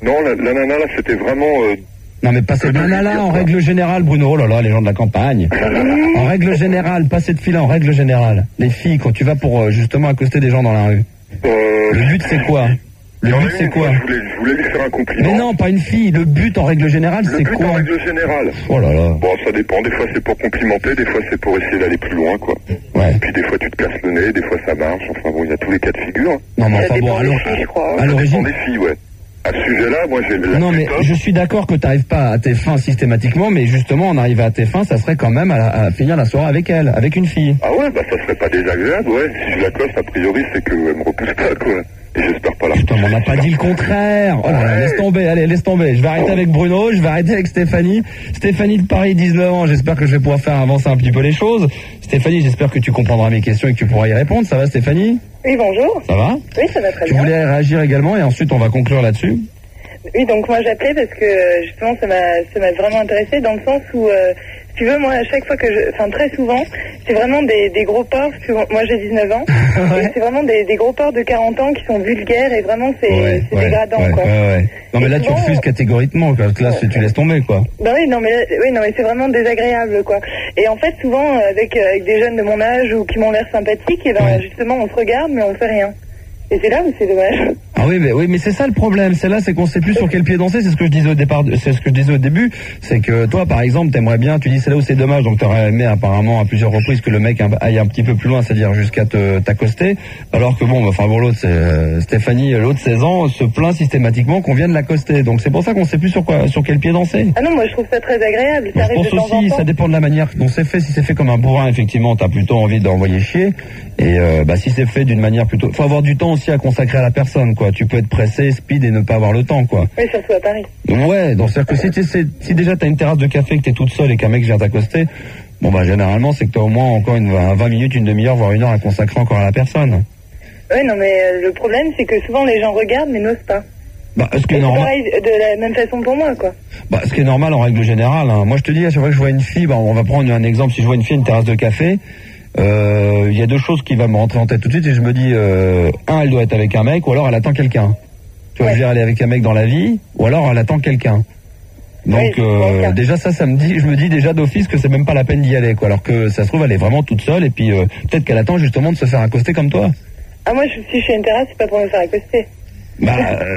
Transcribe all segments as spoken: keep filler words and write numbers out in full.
Non, la, la nana là, c'était vraiment... Euh, non mais passer de nana là, en règle générale, Bruno, oh là là, les gens de la campagne. En règle générale, passer de fil en règle générale. Les filles, quand tu vas pour euh, justement accoster des gens dans la rue, euh, le but c'est quoi? Le but c'est quoi? je voulais, je voulais lui faire un compliment. Mais non, pas une fille. Le but en règle générale, c'est quoi? Le but en règle générale. Oh là là. Bon, ça dépend. Des fois c'est pour complimenter, des fois c'est pour essayer d'aller plus loin, quoi. Ouais. Et puis des fois tu te casses le nez, des fois ça marche. Enfin bon, il y a tous les cas de figure. Non mais enfin bon, alors, à l'origine. des filles, ouais. À ce sujet-là, moi j'ai. Non mais je suis d'accord que tu n'arrives pas à tes fins systématiquement, mais justement en arrivant à tes fins, ça serait quand même à, la, à finir la soirée avec elle, avec une fille. Ah ouais, bah ça serait pas désagréable, ouais. Si je la coste, a priori c'est qu'elle me repousse pas, quoi. Et j'espère pas la. Putain, mais on n'a pas dit le contraire. Oh là là, laisse tomber, allez, laisse tomber. Je vais arrêter avec Bruno, je vais arrêter avec Stéphanie. Stéphanie de Paris, dix-neuf ans, j'espère que je vais pouvoir faire avancer un petit peu les choses. Stéphanie, j'espère que tu comprendras mes questions et que tu pourras y répondre. Ça va Stéphanie? Oui, bonjour. Ça va? Oui, ça va très tu bien. Tu voulais réagir également et ensuite on va conclure là-dessus? Oui, donc moi j'appelais parce que justement ça m'a ça m'a vraiment intéressé dans le sens où, euh, si tu veux, moi à chaque fois que je, enfin très souvent, c'est vraiment des, des gros porcs, parce que moi j'ai dix-neuf ans, ouais. Et c'est vraiment des, des gros porcs de quarante ans qui sont vulgaires et vraiment c'est ouais, c'est ouais, dégradant, ouais, quoi. Ouais, ouais. Non mais et là souvent, tu refuses catégoriquement, parce que là ouais. tu laisses tomber, quoi. Bah oui, non mais oui, non mais c'est vraiment désagréable, quoi. Et en fait souvent avec avec des jeunes de mon âge ou qui m'ont l'air sympathiques, et ben ouais. justement on se regarde mais on fait rien. Et c'est là où c'est dommage. Ah oui, mais oui, mais c'est ça le problème. C'est là, c'est qu'on sait plus sur quel pied danser. C'est ce que je disais au départ. C'est ce que je disais au début. C'est que toi, par exemple, t'aimerais bien. Tu dis c'est là où c'est dommage. Donc t'aurais aimé apparemment à plusieurs reprises que le mec aille un petit peu plus loin, c'est-à-dire jusqu'à te t'accoster. Alors que bon, enfin bon, l'autre, c'est euh, Stéphanie, l'autre seize ans, se plaint systématiquement qu'on vienne l'accoster. Donc c'est pour ça qu'on sait plus sur quoi, sur quel pied danser. Ah non, moi je trouve ça très agréable. Ça je pense de aussi, ça dépend de la manière dont c'est fait. Si c'est fait comme un bourrin, effectivement, t'as plutôt envie d'envoyer chier. Et euh, bah si c'est fait d'une manière plutôt, faut avoir du temps aussi à consacrer à la personne, quoi. Tu peux être pressé, speed et ne pas avoir le temps, quoi. Oui, surtout à Paris. Ouais, donc c'est-à-dire que si, si, si déjà t'as une terrasse de café, que t'es toute seule et qu'un mec vient t'accoster, bon bah généralement c'est que t'as au moins encore une vingt minutes, une demi-heure, voire une heure à consacrer encore à la personne. Oui, non mais euh, le problème c'est que souvent les gens regardent mais n'osent pas. Bah, ce qui est normal. Pareil, de la même façon pour moi, quoi. Bah, ce qui est normal en règle générale. Hein. Moi, je te dis, à chaque fois que je vois une fille, bah, on va prendre un exemple. Si je vois une fille à une terrasse de café, il euh, y a deux choses qui vont me rentrer en tête tout de suite et je me dis, euh, un, elle doit être avec un mec, ou alors elle attend quelqu'un. Tu vois, ouais. Je veux dire, elle est avec un mec dans la vie, ou alors elle attend quelqu'un. Donc oui, euh, déjà ça, ça me dit, je me dis déjà d'office que c'est même pas la peine d'y aller, quoi. Alors que ça se trouve, elle est vraiment toute seule et puis euh, peut-être qu'elle attend justement de se faire accoster comme toi. Ah moi, je, si je suis une terrasse, c'est pas pour me faire accoster. Bah,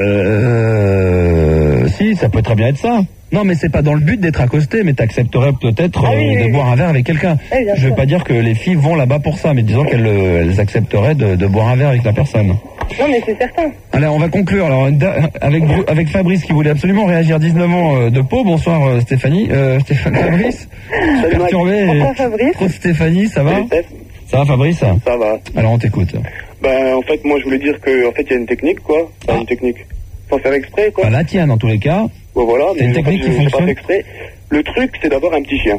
euh, si, ça peut très bien être ça. Non, mais c'est pas dans le but d'être accosté, mais t'accepterais peut-être ah, oui, euh, de oui, boire oui. un verre avec quelqu'un. Oui, je veux pas dire que les filles vont là-bas pour ça, mais disons qu'elles elles accepteraient de, de boire un verre avec la personne. Non, mais c'est certain. Allez, on va conclure. Alors, avec avec Fabrice qui voulait absolument réagir, dix-neuf ans euh, de Pau. Bonsoir euh, Stéphanie. Euh, Stéphane Fabrice. Salut Perturbé. Bonsoir Fabrice. Trop Stéphanie, ça va? Ça va Fabrice? Ça va. Alors on t'écoute. Ben en fait moi je voulais dire que en fait il y a une technique quoi. Enfin, ah. une technique. Sans faire exprès quoi. Bah, la tienne dans tous les cas. Bon voilà. C'est une technique en fait, qui fonctionne. Pas exprès. Le truc c'est d'avoir un petit chien.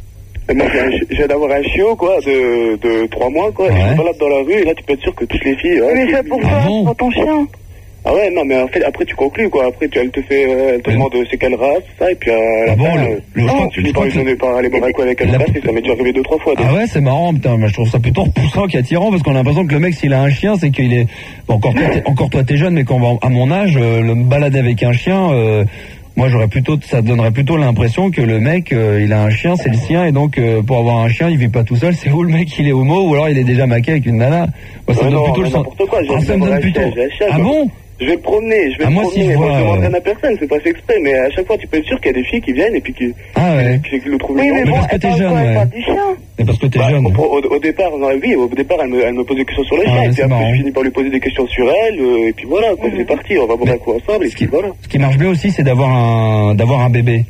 Et moi j'ai d'avoir un chiot quoi de de trois mois quoi. Ouais. Et je me balade dans la rue et là tu peux être sûr que toutes les filles. Ouais, mais ça pour ah bon pour ton chien. Ah ouais, non, mais en fait, après tu conclus, quoi. Après, tu, elle te fait, euh, elle te demande c'est quelle race, ça, et puis à la ah bon, fin, le, euh, le non, crois, tu dis pas, je n'ai pas aller boire un coup avec elle, la... et ça m'est déjà arrivé deux, trois fois. Donc. Ah ouais, c'est marrant, putain, moi je trouve ça plutôt repoussant qu'attirant, parce qu'on a l'impression que le mec, s'il a un chien, c'est qu'il est, bon, encore toi, t'es, encore toi, t'es jeune, mais quand, à mon âge, euh, le me balader avec un chien, euh, moi j'aurais plutôt, ça donnerait plutôt l'impression que le mec, euh, il a un chien, c'est le sien, et donc, euh, pour avoir un chien, il vit pas tout seul, c'est où le mec, il est homo, ou alors il est déjà maqué avec une nana. Moi, ça ouais, me donne non, plutôt le sens. N'importe quoi, ah, ça me donne plutôt. Ah bon? Je vais me promener, je vais ah, me moi, promener, si je vois, moi je demande rien euh... à personne, c'est pas fait exprès, mais à chaque fois tu peux être sûr qu'il y a des filles qui viennent et puis qui, ah, ouais. qui, qui le trouvent oui, le mais, mais bon, parce que t'es jeune, ouais. Mais parce que t'es bah, jeune. Au, au, au départ, non, oui, au départ elle me, elle me pose des questions sur le chien, ah, et puis après marrant. je finis par lui poser des questions sur elle, euh, et puis voilà, quoi, mm-hmm. c'est parti, on va boire un coup ensemble, et puis voilà. Ce qui marche bien aussi, c'est d'avoir un, d'avoir un bébé.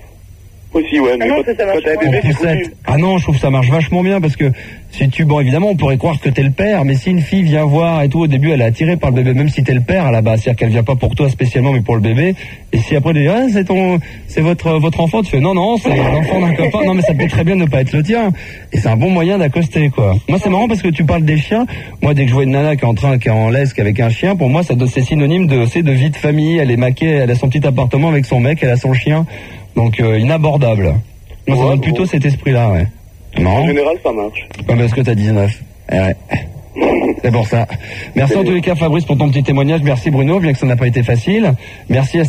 Aussi, ouais, mais ah non, quand, ça, ça quand t'as un bébé, c'est foutu. Ah non, je trouve que ça marche vachement bien parce que si tu, bon, évidemment, on pourrait croire que t'es le père, mais si une fille vient voir et tout, au début, elle est attirée par le bébé, même si t'es le père à la base, c'est-à-dire qu'elle vient pas pour toi spécialement, mais pour le bébé. Et si après, elle dit, ah, c'est ton, c'est votre, votre enfant, tu fais, non, non, c'est l'enfant d'un copain. Non, mais ça peut très bien ne pas être le tien. Et c'est un bon moyen d'accoster, quoi. Moi, c'est marrant parce que tu parles des chiens. Moi, dès que je vois une nana qui est en train, qui est en laisse, avec un chien, pour moi, ça c'est synonyme de, c'est de vie de famille. Elle est maquée, elle a son petit appartement avec son mec, elle a son chien. Donc, euh, inabordable. Moi, ça donne plutôt cet esprit-là, ouais. En général, ça marche. Ouais, parce que t'as dix-neuf. Eh ouais. C'est pour ça. Merci en tous les cas, Fabrice, pour ton petit témoignage. Merci Bruno, bien que ça n'a pas été facile. Merci à